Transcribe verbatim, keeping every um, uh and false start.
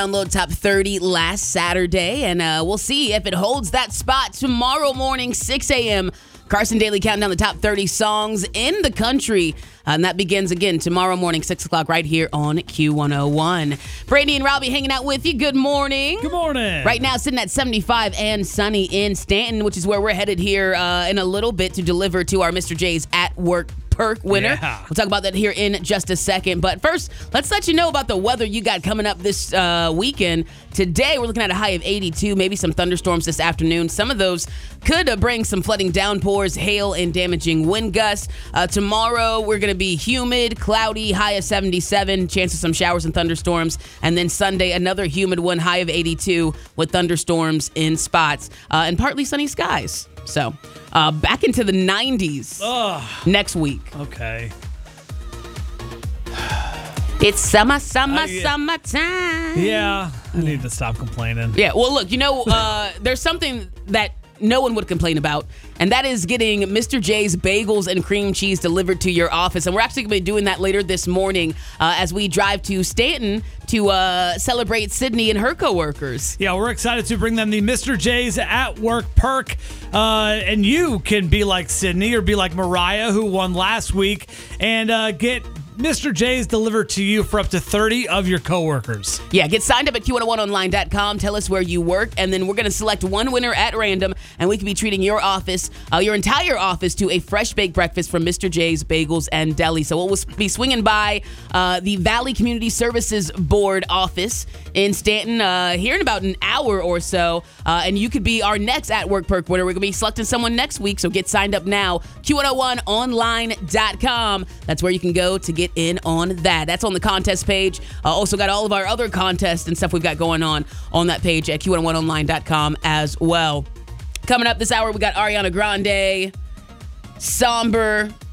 Download Top thirty last Saturday, and uh, we'll see if it holds that spot tomorrow morning, six a.m. Carson Daly counting down the top thirty songs in the country. Uh, and that begins again tomorrow morning, six o'clock, right here on Q one oh one. Brady and Robbie hanging out with you. Good morning. Good morning. Right now, sitting at seventy-five and sunny in Stanton, which is where we're headed here uh, in a little bit to deliver to our Mister J's at work perk winner. Yeah. We'll talk about that here in just a second. But first, let's let you know about the weather you got coming up this uh, weekend. Today, we're looking at a high of eighty-two, maybe some thunderstorms this afternoon. Some of those could uh, bring some flooding downpours, hail, and damaging wind gusts. Uh, tomorrow, we're going to be humid, cloudy, high of seventy-seven, chance of some showers and thunderstorms. And then Sunday, another humid one, high of eighty-two with thunderstorms in spots uh, and partly sunny skies. So, uh, back into the nineties Ugh. next week. Okay. It's summer, summer, Uh, yeah. summertime. Yeah, I need to stop complaining. Yeah, well, look, you know, uh, there's something that no one would complain about, and that is getting Mister J's bagels and cream cheese delivered to your office. And we're actually going to be doing that later this morning uh, as we drive to Stanton to uh, celebrate Sydney and her coworkers. Yeah, we're excited to bring them the Mister J's at work perk. Uh, and you can be like Sydney or be like Mariah, who won last week, and uh, get Mister J's delivered to you for up to thirty of your coworkers. Yeah, get signed up at Q one oh one online dot com. Tell us where you work, and then we're going to select one winner at random, and we could be treating your office, uh, your entire office, to a fresh baked breakfast from Mister J's Bagels and Deli. So we'll be swinging by uh, the Valley Community Services Board office in Stanton uh, here in about an hour or so, uh, and you could be our next at work perk winner. We're going to be selecting someone next week, so get signed up now. Q one oh one online dot com. That's where you can go to get in on that. That's on the contest page. Uh, also got all of our other contests and stuff we've got going on on that page at Q one oh one online dot com as well. Coming up this hour, we got Ariana Grande, Somber,